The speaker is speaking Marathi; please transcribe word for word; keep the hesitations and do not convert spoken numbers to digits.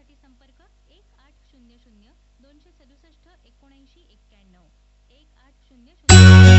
बुकिंगसाठी संपर्क एक आठ शून्य शून्य दोनशे सदुसष्ट एकोणऐंशी एक्क्याण्णव एक आठ शून्य शून्य